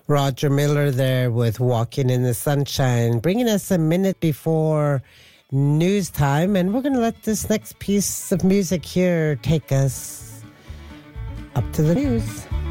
Roger Miller there with Walking in the Sunshine, bringing us a minute before news time. And we're going to let this next piece of music here take us up to the news.